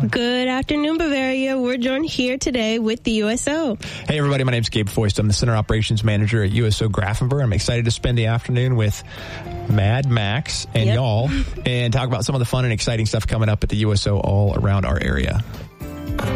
Good afternoon, Bavaria. We're joined here today with the USO. Hey, everybody. My name's Gabe Foist. I'm the Center Operations Manager at USO Grafenberg. I'm excited to spend the afternoon with Mad Max and y'all and talk about some of the fun and exciting stuff coming up at the USO all around our area.